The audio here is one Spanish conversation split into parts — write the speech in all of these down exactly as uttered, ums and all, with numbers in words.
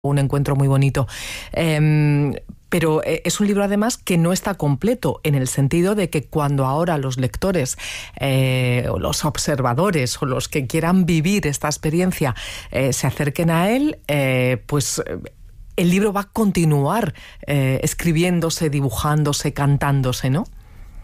un encuentro muy bonito. Eh, pero es un libro además que no está completo, en el sentido de que cuando ahora los lectores, eh, o los observadores o los que quieran vivir esta experiencia eh, se acerquen a él, eh, pues el libro va a continuar eh, escribiéndose, dibujándose, cantándose, ¿no?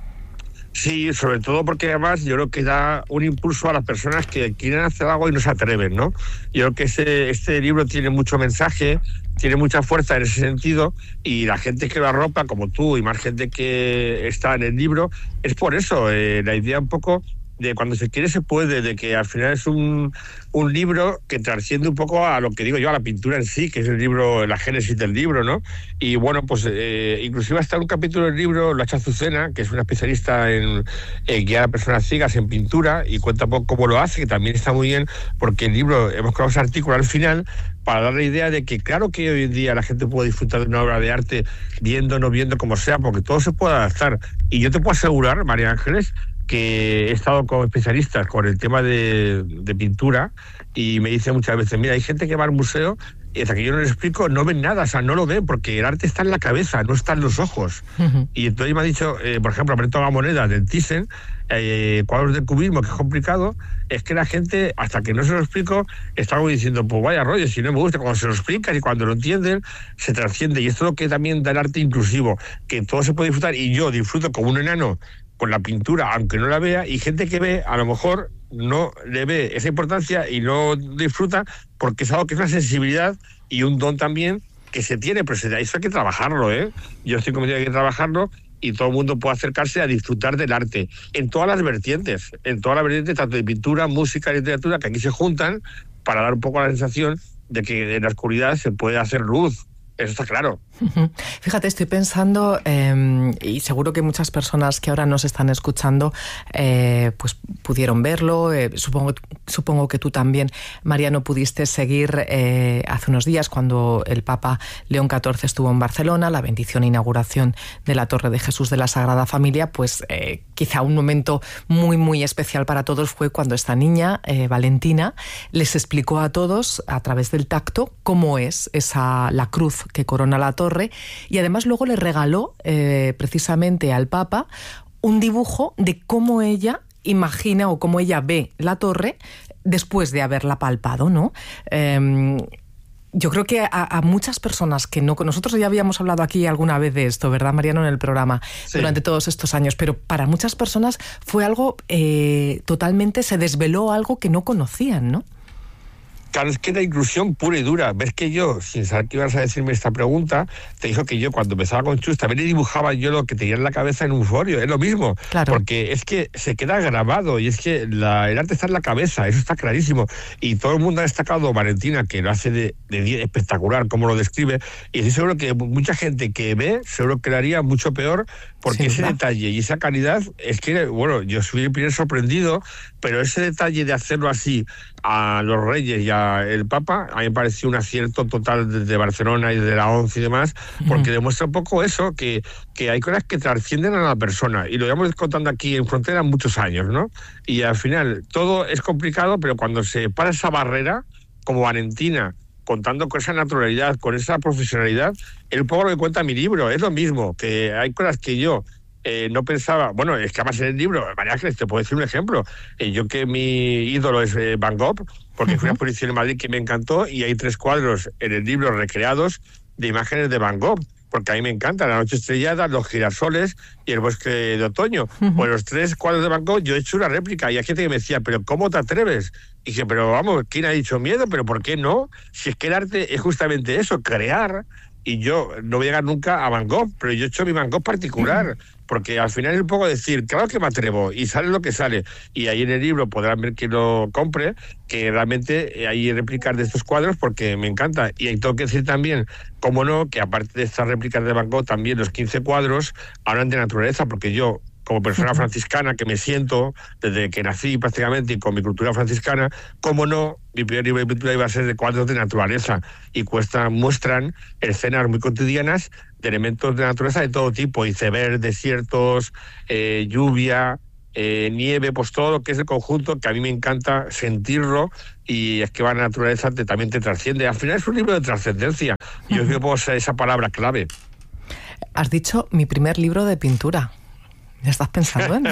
Sí, sobre todo porque además yo creo que da un impulso a las personas que quieren hacer algo y no se atreven, ¿no? Yo creo que este, este libro tiene mucho mensaje, tiene mucha fuerza en ese sentido, y la gente que lo arropa, como tú y más gente que está en el libro, es por eso, eh, la idea un poco de cuando se quiere se puede, de que al final es un, un libro que trasciende un poco a lo que digo yo, a la pintura en sí, que es el libro, la génesis del libro, ¿no? Y bueno, pues eh, inclusive hasta un capítulo del libro lo ha hecho Azucena, que es una especialista en, en guiar a personas ciegas en pintura, y cuenta un poco cómo lo hace, que también está muy bien, porque el libro, hemos creado ese artículo al final para dar la idea de que claro que hoy en día la gente puede disfrutar de una obra de arte viendo, no viendo, como sea, porque todo se puede adaptar. Y yo te puedo asegurar, María Ángeles, que he estado con especialistas con el tema de, de pintura, y me dicen muchas veces, mira, hay gente que va al museo y hasta que yo no les explico no ven nada, o sea, no lo ven, porque el arte está en la cabeza, no está en los ojos. Uh-huh. Y entonces me ha dicho, eh, por ejemplo, Alberto Gamoneda del Thyssen, eh, cuadros de cubismo, que es complicado, es que la gente, hasta que no se lo explico, está como diciendo, pues vaya rollo, si no me gusta, cuando se lo explican y cuando lo entienden, se trasciende. Y esto es lo que también da el arte inclusivo, que todo se puede disfrutar, y yo disfruto como un enano con la pintura, aunque no la vea, y gente que ve, a lo mejor no le ve esa importancia y no disfruta, porque es algo que es una sensibilidad y un don también que se tiene, pero eso hay que trabajarlo, ¿eh? Yo estoy convencido de que hay que trabajarlo, y todo el mundo puede acercarse a disfrutar del arte, en todas las vertientes, en todas las vertientes, tanto de pintura, música, literatura, que aquí se juntan para dar un poco la sensación de que en la oscuridad se puede hacer luz. Eso está claro. Fíjate, estoy pensando, eh, y seguro que muchas personas que ahora nos están escuchando eh, pues pudieron verlo, eh, supongo, supongo que tú también, Mariano, pudiste seguir eh, hace unos días cuando el Papa León catorce estuvo en Barcelona, la bendición e inauguración de la Torre de Jesús de la Sagrada Familia. Pues eh, quizá un momento muy muy especial para todos fue cuando esta niña, eh, Valentina, les explicó a todos a través del tacto cómo es esa la cruz que corona la torre, y además luego le regaló eh, precisamente al Papa un dibujo de cómo ella imagina o cómo ella ve la torre después de haberla palpado, ¿no? Eh, yo creo que a, a muchas personas que no... Nosotros ya habíamos hablado aquí alguna vez de esto, ¿verdad, Mariano?, en el programa, sí, durante todos estos años, pero para muchas personas fue algo eh, totalmente... se desveló algo que no conocían, ¿no? Claro, es que la inclusión pura y dura. Ves que yo, sin saber que ibas a decirme esta pregunta, te dijo que yo cuando empezaba con Chus también le dibujaba yo lo que tenía en la cabeza en un folio. Es lo mismo. Claro. Porque es que se queda grabado, y es que la, el arte está en la cabeza, eso está clarísimo. Y todo el mundo ha destacado Valentina, que lo hace de, de espectacular, como lo describe. Y estoy seguro que mucha gente que ve, seguro que lo haría mucho peor, porque sí, ese ¿verdad? Detalle y esa calidad, es que, bueno, yo soy el primer sorprendido, pero ese detalle de hacerlo así a los Reyes y a el Papa, a mí me pareció un acierto total desde Barcelona y de la ONCE y demás, porque uh-huh. demuestra un poco eso, que, que hay cosas que trascienden a la persona, y lo llevamos contando aquí en Frontera muchos años, ¿no? Y al final todo es complicado, pero cuando se para esa barrera, como Valentina, contando con esa naturalidad, con esa profesionalidad, es un poco lo que cuenta mi libro, es lo mismo, que hay cosas que yo Eh, no pensaba, bueno, es que además en el libro, María Ángeles, te puedo decir un ejemplo, eh, yo que mi ídolo es eh, Van Gogh, porque uh-huh. fue una exposición en Madrid que me encantó, y hay tres cuadros en el libro recreados de imágenes de Van Gogh, porque a mí me encanta La noche estrellada, Los girasoles y El bosque de otoño. Uh-huh. Pues los tres cuadros de Van Gogh yo he hecho una réplica, y hay gente que me decía, pero ¿cómo te atreves? Y dije, pero vamos, ¿quién ha dicho miedo? ¿Pero por qué no? Si es que el arte es justamente eso, crear. Y yo no voy a llegar nunca a Van Gogh, pero yo he hecho mi Van Gogh particular, porque al final es un poco decir, claro que me atrevo, y sale lo que sale. Y ahí en el libro podrán ver que lo compre, que realmente hay réplicas de estos cuadros, porque me encanta. Y ahí tengo que decir también, cómo no, que aparte de estas réplicas de Van Gogh, también los quince cuadros hablan de naturaleza, porque yo, como persona franciscana, que me siento desde que nací prácticamente, y con mi cultura franciscana, cómo no, mi primer libro de pintura iba a ser de cuadros de naturaleza, y cuesta, muestran escenas muy cotidianas de elementos de naturaleza de todo tipo, iceberg, desiertos, eh, lluvia, eh, nieve, pues todo lo que es el conjunto, que a mí me encanta sentirlo, y es que la naturaleza te, también te trasciende. Al final es un libro de trascendencia, y yo creo que esa palabra clave. Has dicho mi primer libro de pintura. ¿Ya estás pensando en...?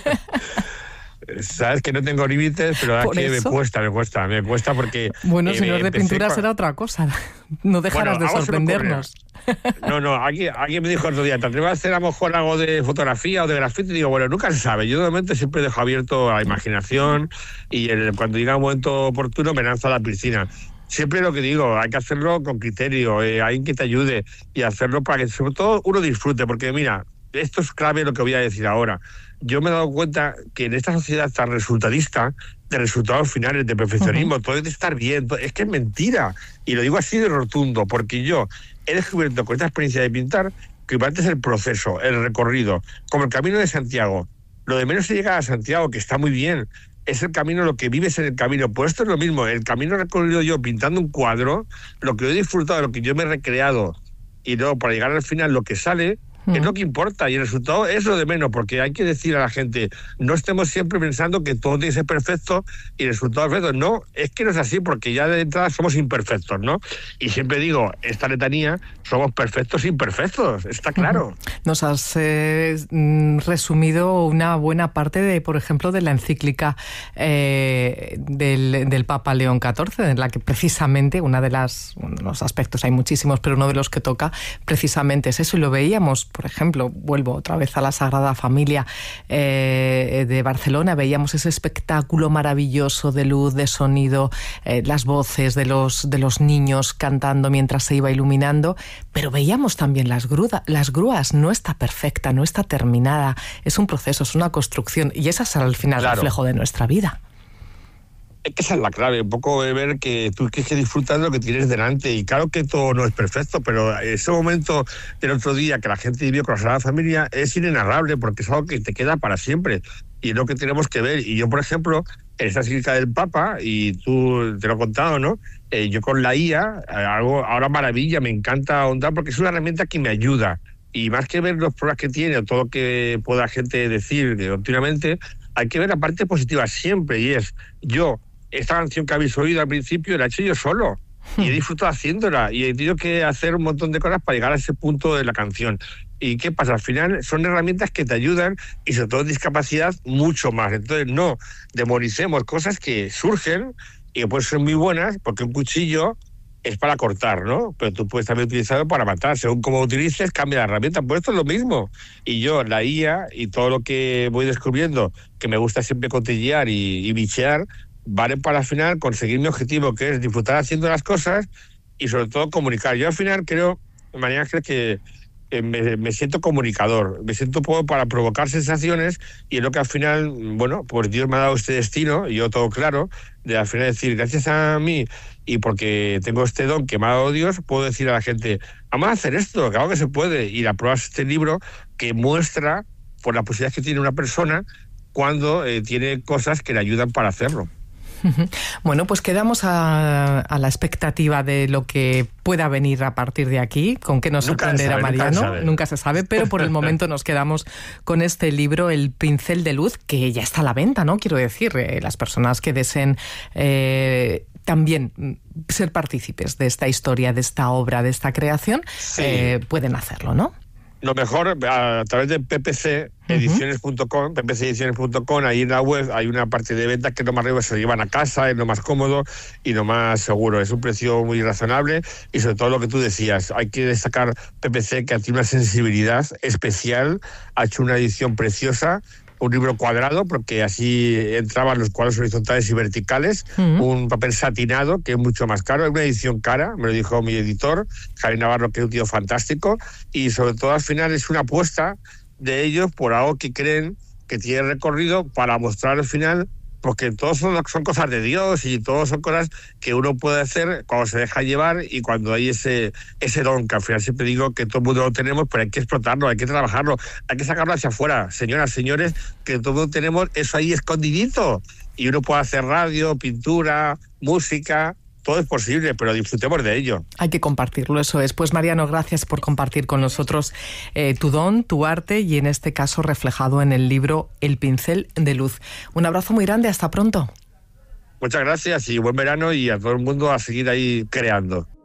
Sabes que no tengo límites, pero es que me cuesta, me cuesta, me cuesta porque... Bueno, eh, si no es de pintura con... será otra cosa. No dejarás bueno, de sorprendernos. No, no, alguien, alguien me dijo el otro día, ¿te atreves a hacer a lo mejor algo de fotografía o de grafiti? Y digo, bueno, nunca se sabe. Yo de momento siempre dejo abierto a la imaginación y el, cuando llega un momento oportuno me lanzo a la piscina. Siempre lo que digo, hay que hacerlo con criterio, eh, alguien que te ayude y hacerlo para que sobre todo uno disfrute, porque mira, esto es clave lo que voy a decir ahora. Yo me he dado cuenta que en esta sociedad tan resultadista, de resultados finales, de perfeccionismo, uh-huh. todo es de estar bien, todo, es que es mentira. Y lo digo así de rotundo, porque yo he descubierto con esta experiencia de pintar que importante es el proceso, el recorrido, como el camino de Santiago. Lo de menos es llegar a Santiago, que está muy bien, es el camino, lo que vives en el camino. Pues esto es lo mismo, el camino recorrido yo pintando un cuadro, lo que yo he disfrutado, lo que yo me he recreado, y luego para llegar al final lo que sale, es lo que importa, y el resultado es lo de menos, porque hay que decir a la gente, no estemos siempre pensando que todo tiene que ser perfecto y el resultado es perfecto. No, es que no es así, porque ya de entrada somos imperfectos, ¿no? Y siempre digo, esta letanía, somos perfectos imperfectos, está claro. Nos has eh, resumido una buena parte de, por ejemplo, de la encíclica eh, del, del Papa León catorce, en la que precisamente una de las, uno de los aspectos, hay muchísimos, pero uno de los que toca precisamente es eso, y lo veíamos. Por ejemplo, vuelvo otra vez a la Sagrada Familia eh, de Barcelona, veíamos ese espectáculo maravilloso de luz, de sonido, eh, las voces de los, de los niños cantando mientras se iba iluminando, pero veíamos también las, gruda, las grúas, no está perfecta, no está terminada, es un proceso, es una construcción, y ese es al final claro. el reflejo de nuestra vida. Es que esa es la clave, un poco de ver que tú tienes que disfrutar de lo que tienes delante, y claro que todo no es perfecto, pero ese momento del otro día que la gente vivió con la Sagrada Familia es inenarrable, porque es algo que te queda para siempre, y es lo que tenemos que ver. Y yo, por ejemplo, en esta encíclica del Papa, y tú te lo he contado, ¿no? Eh, yo con la I A, algo ahora maravilla, me encanta ahondar, porque es una herramienta que me ayuda, y más que ver los problemas que tiene, o todo lo que pueda gente decir continuamente, hay que ver la parte positiva siempre, y es, yo... Esta canción que habéis oído al principio la he hecho yo solo y he disfrutado haciéndola y he tenido que hacer un montón de cosas para llegar a ese punto de la canción. ¿Y qué pasa? Al final son herramientas que te ayudan, y sobre todo en discapacidad mucho más. Entonces no demoricemos cosas que surgen y que pueden ser muy buenas, porque un cuchillo es para cortar, ¿no? Pero tú puedes también utilizarlo para matar. Según cómo utilices, cambia la herramienta. Pues esto es lo mismo. Y yo, la I A y todo lo que voy descubriendo, que me gusta siempre cotillear y, y bichear, vale para al final conseguir mi objetivo, que es disfrutar haciendo las cosas y sobre todo comunicar. Yo al final creo, María Ángeles, que eh, me, me siento comunicador, me siento un poco para provocar sensaciones, y es lo que al final, bueno, pues Dios me ha dado este destino, y yo todo claro, de al final decir, gracias a mí y porque tengo este don que me ha dado Dios, puedo decir a la gente, vamos a hacer esto, claro que se puede. Y la prueba es este libro que muestra por las posibilidades que tiene una persona cuando eh, tiene cosas que le ayudan para hacerlo. Bueno, pues quedamos a, a la expectativa de lo que pueda venir a partir de aquí, con qué nos sorprenderá Mariano, nunca, nunca se sabe, pero por el momento nos quedamos con este libro, El Pincel de Luz, que ya está a la venta, ¿no? Quiero decir, eh, las personas que deseen eh, también ser partícipes de esta historia, de esta obra, de esta creación, sí. eh, pueden hacerlo, ¿no? Lo mejor, a través de P P C ediciones punto com, uh-huh. P P C ediciones punto com, ahí en la web hay una parte de venta que es lo más rico, se llevan a casa, es lo más cómodo y lo más seguro. Es un precio muy razonable, y sobre todo lo que tú decías, hay que destacar P P C, que tiene una sensibilidad especial, ha hecho una edición preciosa, un libro cuadrado, porque así entraban los cuadros horizontales y verticales, uh-huh. un papel satinado, que es mucho más caro, es una edición cara, me lo dijo mi editor, Javi Navarro, que es un tío fantástico, y sobre todo al final es una apuesta de ellos por algo que creen que tiene recorrido, para mostrar al final, porque todos son, son cosas de Dios, y todos son cosas que uno puede hacer cuando se deja llevar y cuando hay ese, ese don, que al final siempre digo que todo el mundo lo tenemos, pero hay que explotarlo, hay que trabajarlo, hay que sacarlo hacia afuera. Señoras, señores, que todo el mundo tenemos eso ahí escondidito, y uno puede hacer radio, pintura, música, todo es posible, pero disfrutemos de ello. Hay que compartirlo, eso es. Pues Mariano, gracias por compartir con nosotros eh, tu don, tu arte y en este caso reflejado en el libro El pincel de luz. Un abrazo muy grande, hasta pronto. Muchas gracias y buen verano y a todo el mundo a seguir ahí creando.